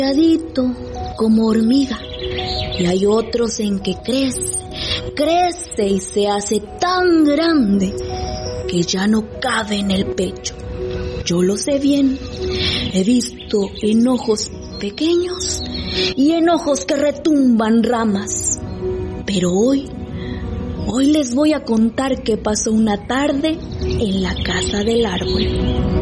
delgadito como hormiga, y hay otros en que crece y se hace tan grande que ya no cabe en el pecho. Yo lo sé bien, he visto enojos pequeños y enojos que retumban ramas, pero hoy les voy a contar qué pasó una tarde en la casa del árbol.